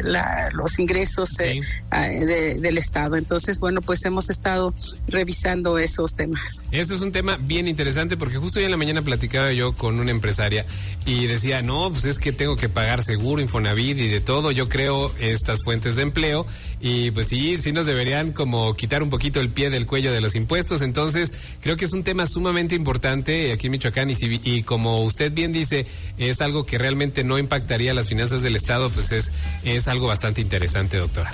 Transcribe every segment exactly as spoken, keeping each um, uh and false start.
la, los ingresos eh, sí. de, del Estado. Entonces, bueno, pues hemos estado revisando esos temas. Este es un tema bien interesante porque justo hoy en la mañana platicaba yo con una empresaria y decía, no, pues es que tengo que pagar seguro, Infonavit y de todo. Yo creo estas fuentes de empleo y pues sí, sí nos deberían como quitar un poquito el pie del cuello de los impuestos. Entonces, creo que es un tema sumamente importante aquí en Michoacán y, si, y como usted bien dice, es algo que realmente no impactaría las finanzas del Estado, pues es, es algo bastante interesante, doctora.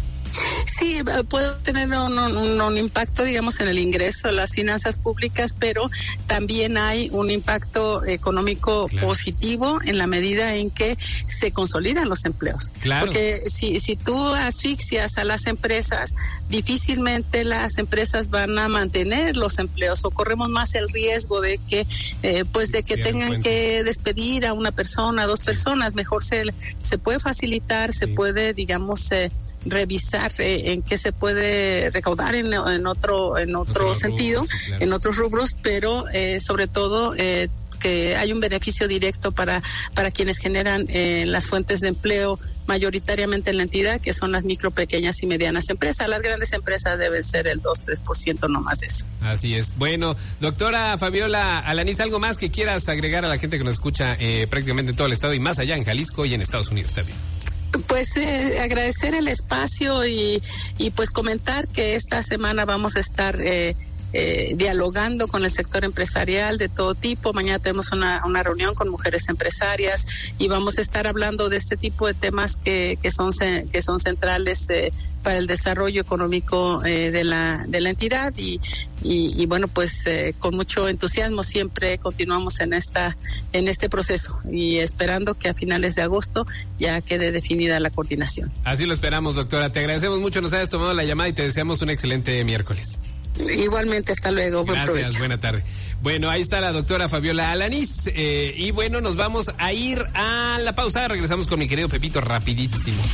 Sí, puede tener un, un, un impacto, digamos, en el ingreso de las finanzas públicas, pero también hay un impacto económico claro. positivo en la medida en que se consolidan los empleos. Claro. Porque si, si tú asfixias a las empresas, difícilmente las empresas van a mantener los empleos o corremos más el riesgo de que, eh, pues, de que sí, tengan que despedir a una persona, a dos sí. personas. Mejor se, se puede facilitar, sí. se puede, digamos, eh, revisar eh, en qué se puede recaudar en, en otro en otro, otro sentido, rubros, sí, claro. en otros rubros, pero eh, sobre todo eh, que hay un beneficio directo para para quienes generan eh, las fuentes de empleo mayoritariamente en la entidad, que son las micro, pequeñas y medianas empresas. Las grandes empresas deben ser el dos, tres por ciento no más de eso. Así es. Bueno, doctora Fabiola Alanís, ¿algo más que quieras agregar a la gente que nos escucha eh, prácticamente en todo el estado y más allá en Jalisco y en Estados Unidos también? Pues eh, agradecer el espacio y, y pues comentar que esta semana vamos a estar eh, eh, dialogando con el sector empresarial de todo tipo. Mañana tenemos una, una reunión con mujeres empresarias y vamos a estar hablando de este tipo de temas que, que son que son centrales eh, para el desarrollo económico eh, de la de la entidad y y, y bueno, pues eh, con mucho entusiasmo siempre continuamos en esta en este proceso y esperando que a finales de agosto ya quede definida la coordinación. Así lo esperamos, doctora. Te agradecemos mucho, nos hayas tomado la llamada y te deseamos un excelente miércoles. Igualmente, hasta luego. Buen Gracias, provecho. Buena tarde. Bueno, ahí está la doctora Fabiola Alanís. Eh, y bueno, nos vamos a ir a la pausa. Regresamos con mi querido Pepito rapidísimo.